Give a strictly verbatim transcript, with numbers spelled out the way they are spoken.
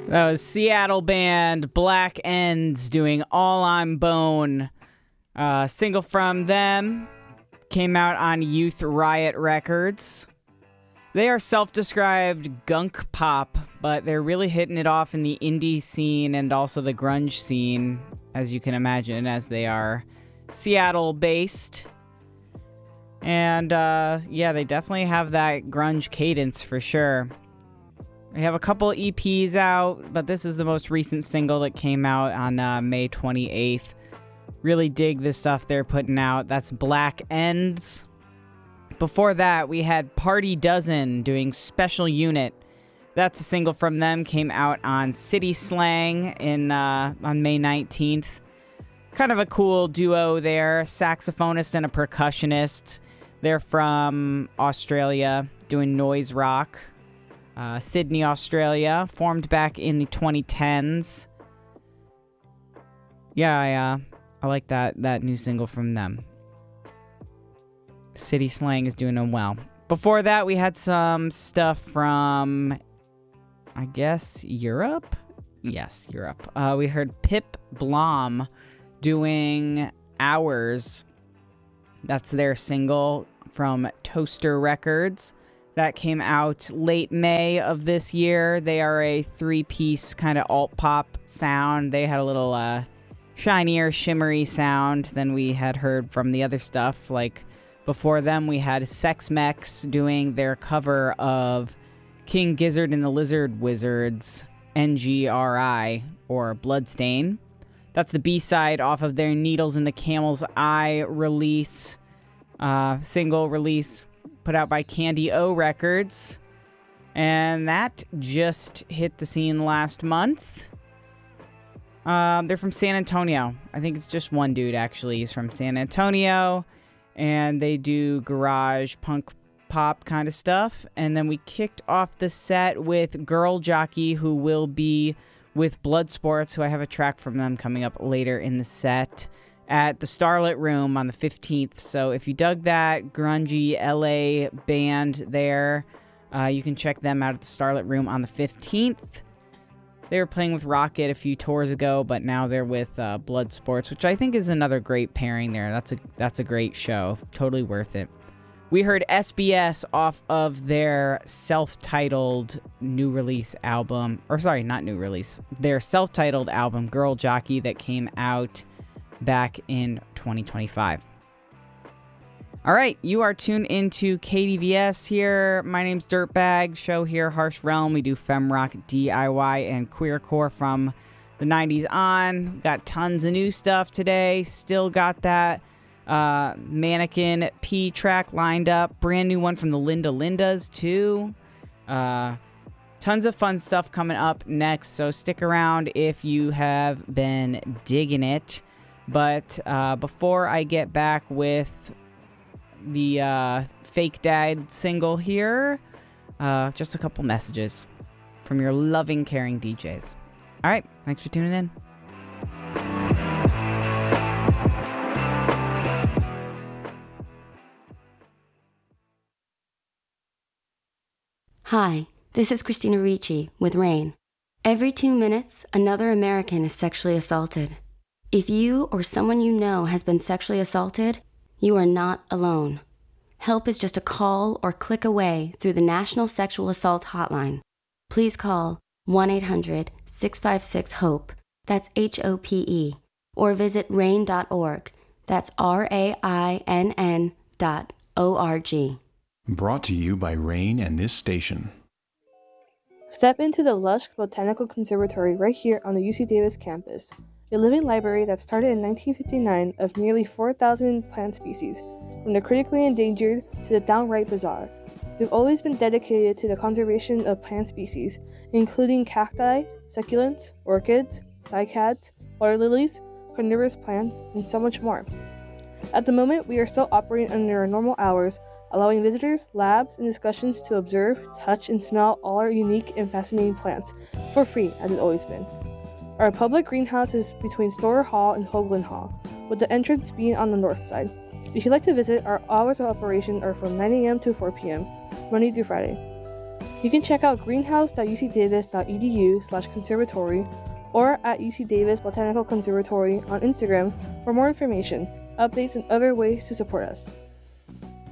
That was Seattle band Black Ends doing All I'm Bone. Uh, single from them came out on Youth Riot Records. They are self-described gunk pop, but they're really hitting it off in the indie scene and also the grunge scene, as you can imagine, as they are Seattle-based. And, uh, yeah, they definitely have that grunge cadence for sure. They have a couple E Ps out, but this is the most recent single that came out on uh, May twenty-eighth. Really dig the stuff they're putting out. That's Black Ends. Before that, we had Party Dozen doing Special Unit. That's a single from them. Came out on City Slang in uh, on May nineteenth. Kind of a cool duo there. Saxophonist and a percussionist. They're from Australia, doing noise rock. Uh, Sydney, Australia, formed back in the twenty tens. Yeah, I, uh, I like that that new single from them. City Slang is doing them well. Before that, we had some stuff from, I guess, Europe? Yes, Europe. Uh, we heard Pip Blom doing Hours. That's their single from Toaster Records. That came out late May of this year. They are a three-piece kind of alt-pop sound. They had a little uh, shinier, shimmery sound than we had heard from the other stuff. Like, before them, we had Sex Mex doing their cover of King Gizzard and the Lizard Wizards, N G R I, or Bloodstain. That's the B-side off of their Needles in the Camel's Eye release, uh, single release. Put out by Candy O Records, and that just hit the scene last month. Um, they're from San Antonio. I think it's just one dude, actually. He's from San Antonio, and they do garage punk pop kind of stuff. And then we kicked off the set with Girl Jockey, who will be with Bloodsports, who I have a track from them coming up later in the set, at the Starlit Room on the fifteenth. So if you dug that grungy L A band there, uh, you can check them out at the Starlit Room on the fifteenth. They were playing with Rocket a few tours ago, but now they're with uh, Bloodsports, which I think is another great pairing there. That's a that's a great show. Totally worth it. We heard S B S off of their self-titled new release album, or sorry, not new release, their self-titled album, Girl Jockey, that came out back in twenty twenty-five. All right, you are tuned into K D V S here. My name's Dirtbag. Show here, Harsh Realm. We do fem rock, D I Y, and queercore from the nineties on. Got tons of new stuff today. Still got that uh, Mannequin P track lined up. Brand new one from the Linda Lindas too. Uh, tons of fun stuff coming up next. So stick around if you have been digging it. But uh, before I get back with the uh, Fake Dad single here, uh, just a couple messages from your loving, caring D Js. All right, thanks for tuning in. Hi, this is Christina Ricci with RAIN. Every two minutes, another American is sexually assaulted. If you or someone you know has been sexually assaulted, you are not alone. Help is just a call or click away through the National Sexual Assault Hotline. Please call one eight hundred six five six HOPE, that's H O P E, or visit rain dot org, that's R A I N N dot O R G. Brought to you by RAIN and this station. Step into the lush Botanical Conservatory right here on the U C Davis campus. A living library that started in nineteen fifty-nine of nearly four thousand plant species, from the critically endangered to the downright bizarre. We've always been dedicated to the conservation of plant species, including cacti, succulents, orchids, cycads, water lilies, carnivorous plants, and so much more. At the moment, we are still operating under our normal hours, allowing visitors, labs, and discussions to observe, touch, and smell all our unique and fascinating plants, for free, as it's always been. Our public greenhouse is between Storer Hall and Hoagland Hall, with the entrance being on the north side. If you'd like to visit, our hours of operation are from nine a.m. to four p.m., Monday through Friday. You can check out greenhouse dot u c davis dot e d u slash conservatory or at U C Davis Botanical Conservatory on Instagram for more information, updates, and other ways to support us.